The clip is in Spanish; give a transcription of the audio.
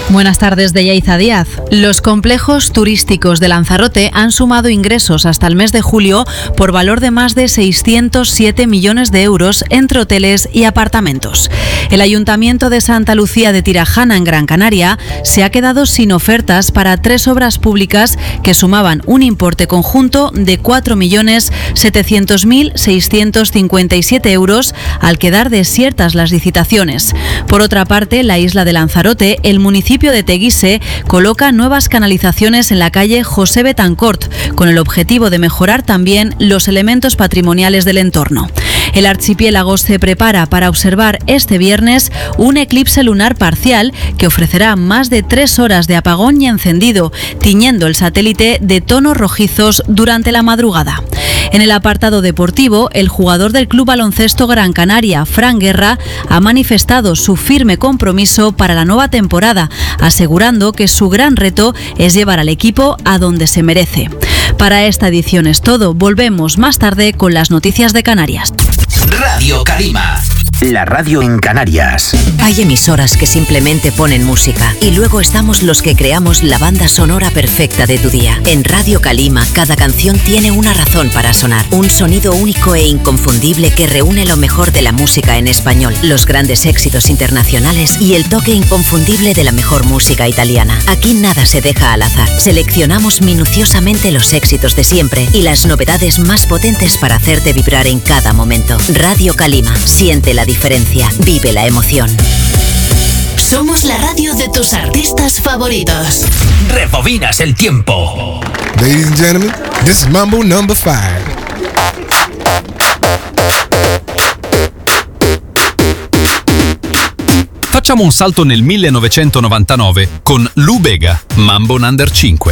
Buenas tardes, de Yaiza Díaz. Los complejos turísticos de Lanzarote han sumado ingresos hasta el mes de julio por valor de más de 607 millones de euros entre hoteles y apartamentos. El Ayuntamiento de Santa Lucía de Tirajana, en Gran Canaria, se ha quedado sin ofertas para 3 obras públicas que sumaban un importe conjunto de 4.700.657 euros al quedar desiertas las licitaciones. Por otra parte, en la isla de Lanzarote, el municipio de Teguise coloca nuevas canalizaciones en la calle José Betancourt, con el objetivo de mejorar también los elementos patrimoniales del entorno. El archipiélago se prepara para observar este viernes un eclipse lunar parcial que ofrecerá más de 3 horas de apagón y encendido, tiñendo el satélite de tonos rojizos durante la madrugada. En el apartado deportivo, el jugador del Club Baloncesto Gran Canaria, Fran Guerra, ha manifestado su firme compromiso para la nueva temporada, asegurando que su gran reto es llevar al equipo a donde se merece. Para esta edición es todo. Volvemos más tarde con las noticias de Canarias. Radio Calima, la radio en Canarias. Hay emisoras que simplemente ponen música y luego estamos los que creamos la banda sonora perfecta de tu día. En Radio Calima, cada canción tiene una razón para sonar. Un sonido único e inconfundible que reúne lo mejor de la música en español, los grandes éxitos internacionales y el toque inconfundible de la mejor música italiana. Aquí nada se deja al azar. Seleccionamos minuciosamente los éxitos de siempre y las novedades más potentes para hacerte vibrar en cada momento. Radio Calima, siente la diferencia, vive la emoción. Somos la radio de tus artistas favoritos. Rebobinas el tiempo. Ladies and gentlemen, this is Mambo number 5. Facciamo un salto nel 1999 con Lou Bega, Mambo Under 5.